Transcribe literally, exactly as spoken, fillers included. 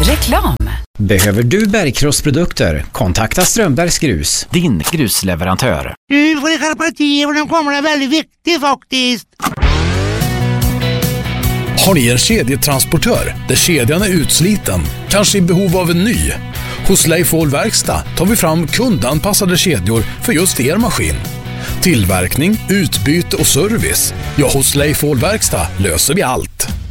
Reklam. Behöver du bergkrossprodukter? Kontakta Strömbergs Grus, din grusleverantör. Du får skärpa till och den kommer är väldigt viktig faktiskt. Har ni en kedjetransportör där kedjan är utsliten, kanske i behov av en ny? Hos Leif Ahl Verkstad tar vi fram kundanpassade kedjor för just er maskin. Tillverkning, utbyte och service. Ja, hos Leif Ahl Verkstad löser vi allt.